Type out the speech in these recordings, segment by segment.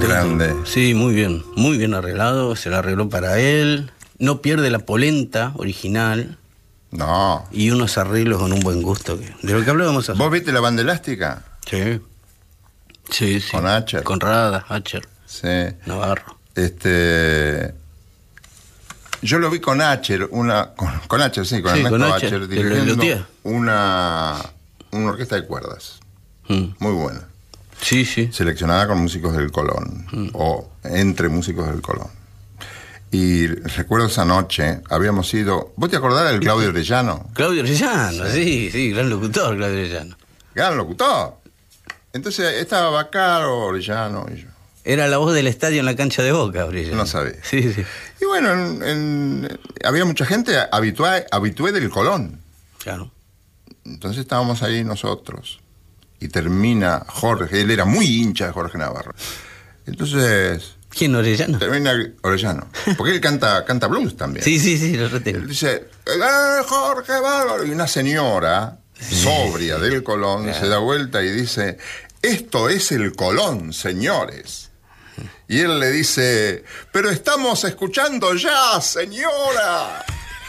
Grande. Sí, muy bien arreglado, se lo arregló para él, no pierde la polenta original. No. Y unos arreglos con un buen gusto, de lo que hablábamos hace. ¿Vos viste la banda elástica? Sí. Sí. Con Acher. Con Rada, Acher. Sí. Navarro. Yo lo vi con Acher, con Acher, sí, con Ernesto Acher, dirigiendo una orquesta de cuerdas. Muy buena. Sí. Seleccionada con músicos del Colón, o entre músicos del Colón. Y recuerdo esa noche, habíamos ido... ¿Vos te acordás del Claudio Orellano? Claudio Orellano, sí, gran locutor, Claudio Orellano. Gran locutor. Entonces estaba Bacaro, Orellano y yo. Era la voz del estadio en la cancha de Boca, Orellano. No sabía. Sí. Y bueno, había mucha gente habitué del Colón. Claro. Entonces estábamos ahí nosotros. Y termina Jorge, él era muy hincha de Jorge Navarro. Entonces... ¿Quién, Orellano? Termina Orellano. Porque él canta blues también. Sí, lo retengo. Él dice, Jorge Bárbaro. Y una señora sobria del Colón se da vuelta y dice, esto es el Colón, señores. Y él le dice, pero estamos escuchando ya, señora.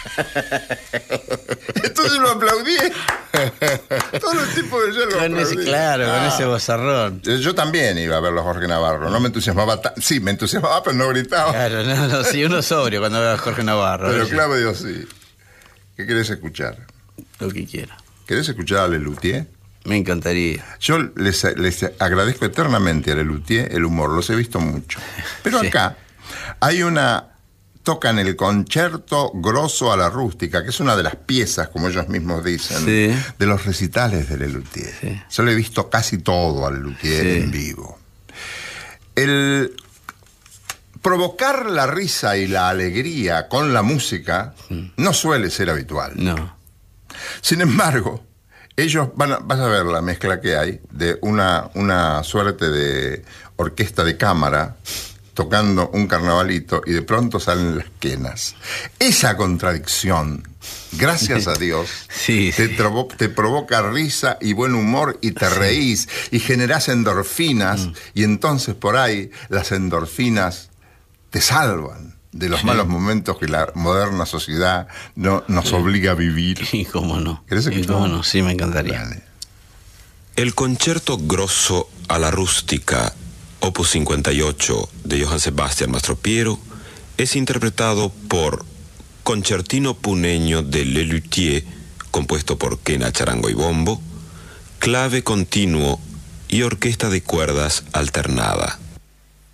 Entonces lo aplaudí. Todos los tipos de yo lo aplaudí. Con ese vozarrón. Yo también iba a verlo a Jorge Navarro. No me entusiasmaba sí, me entusiasmaba, pero no gritaba. Claro, no, sí, uno sobrio cuando ve a Jorge Navarro. Pero Claudio sí. ¿Qué querés escuchar? Lo que quiera. ¿Querés escuchar a Lelutier? Me encantaría. Yo les agradezco eternamente a Lelutier el humor, los he visto mucho. Pero sí. Acá hay tocan el Concerto Grosso a la Rústica, que es una de las piezas, como ellos mismos dicen, de los recitales de Lelutier. Sí. Yo le he visto casi todo a Lelutier en vivo. El provocar la risa y la alegría con la música no suele ser habitual. No. Sin embargo, ellos vas a ver la mezcla que hay de una suerte de orquesta de cámara tocando un carnavalito y de pronto salen las quenas. Esa contradicción, gracias a Dios, te provoca risa y buen humor y te reís y generás endorfinas y entonces por ahí las endorfinas te salvan de los malos momentos que la moderna sociedad nos obliga a vivir. Y cómo no. ¿Querés escuchar? Cómo no, sí, me encantaría. Dale. El Concerto Grosso a la Rústica, Opus 58 de Johann Sebastian Mastropiero, es interpretado por Concertino Puneño de Lelutier, compuesto por quena, charango y bombo, clave continuo y orquesta de cuerdas alternada.